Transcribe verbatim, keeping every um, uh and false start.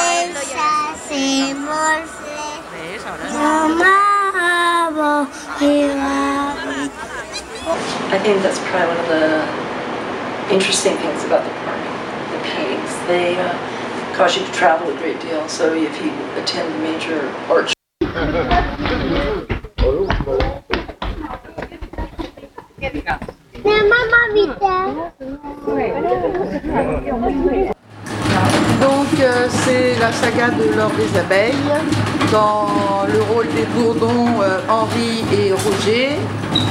I think that's probably one of the interesting things about the park, the paintings. They uh, cause you to travel a great deal, so if you attend the major art Donc euh, c'est la saga de l'or des abeilles, dans le rôle des Bourdons, euh, Henri et Roger.